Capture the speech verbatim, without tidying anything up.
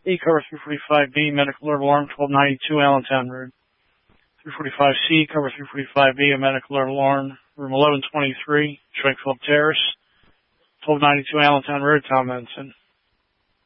E, cover three forty-five B, medical alert alarm, twelve ninety-two Allentown Road. three forty-five C, cover three forty-five B, a medical alert alarm, room eleven twenty-three, Schwenkfeld Terrace, twelve ninety-two Allentown Road, Tom Benson.